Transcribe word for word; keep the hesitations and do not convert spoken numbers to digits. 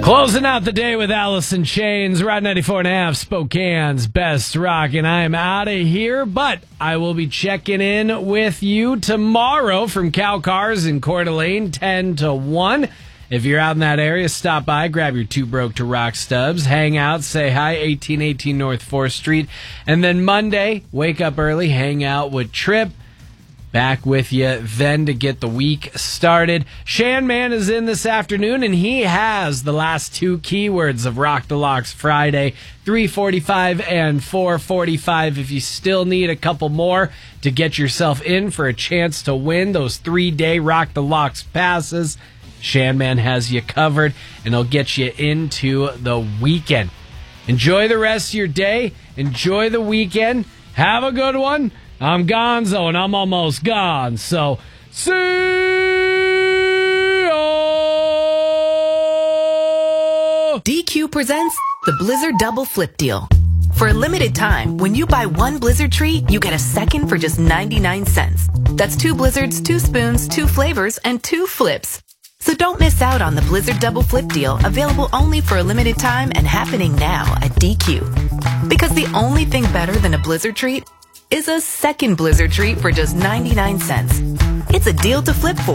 Closing out the day with Allison Chains, Rod ninety-four and a half, Spokane's best rock, and I am out of here, but I will be checking in with you tomorrow from Cow Cars in Coeur d'Alene, ten to one. If you're out in that area, stop by, grab your Too Broke to Rock stubs, hang out, say hi, eighteen eighteen North fourth Street, and then Monday, wake up early, hang out with Trip. Back with you then to get the week started. Shan Man is in this afternoon, and he has the last two keywords of Rock the Locks Friday, three forty-five and four forty-five. If you still need a couple more to get yourself in for a chance to win those three-day Rock the Locks passes, Shan Man has you covered, and he'll get you into the weekend. Enjoy the rest of your day. Enjoy the weekend. Have a good one. I'm Gonzo, and I'm almost gone, so see ya! D Q presents the Blizzard Double Flip Deal. For a limited time, when you buy one Blizzard treat, you get a second for just ninety-nine cents. That's two Blizzards, two spoons, two flavors, and two flips. So don't miss out on the Blizzard Double Flip Deal, available only for a limited time and happening now at D Q. Because the only thing better than a Blizzard treat is a second Blizzard treat for just ninety-nine cents. It's a deal to flip for.